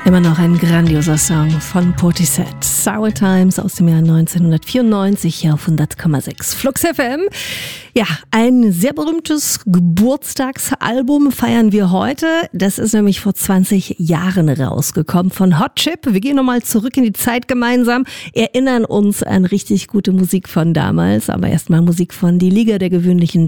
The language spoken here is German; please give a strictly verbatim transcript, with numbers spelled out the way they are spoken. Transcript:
Immer noch ein grandioser Song von Portishead. Sour Times aus dem Jahr neunzehnhundertvierundneunzig hier auf hundert Komma sechs Flux F M. Ja, ein sehr berühmtes Geburtstagsalbum feiern wir heute. Das ist nämlich vor zwanzig Jahren rausgekommen von Hot Chip. Wir gehen nochmal zurück in die Zeit gemeinsam, erinnern uns an richtig gute Musik von damals. Aber erstmal Musik von Die Liga der gewöhnlichen